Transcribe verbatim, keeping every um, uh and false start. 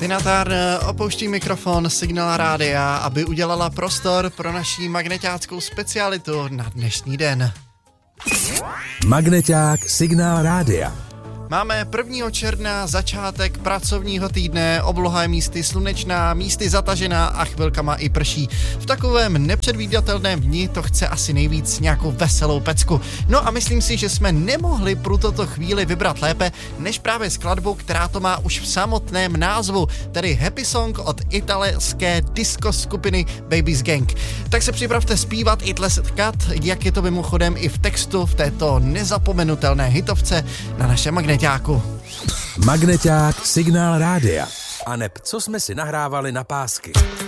Tina Turner opouští mikrofon Signál rádia, aby udělala prostor pro naší magneťáckou specialitu na dnešní den. Magneťák Signál rádia. Máme prvního června, začátek pracovního týdne, obloha je místy slunečná, místy zatažená a chvilkama i prší. V takovém nepředvídatelném dni to chce asi nejvíc nějakou veselou pecku. No a myslím si, že jsme nemohli pro toto chvíli vybrat lépe, než právě skladbu, která to má už v samotném názvu, tedy Happy Song od italské disco skupiny Baby's Gang. Tak se připravte zpívat i tleskat, jak je to mimochodem i v textu v této nezapomenutelné hitovce na našem magneťáku. Magneťák Signál rádia. A neb, co jsme si nahrávali na pásky.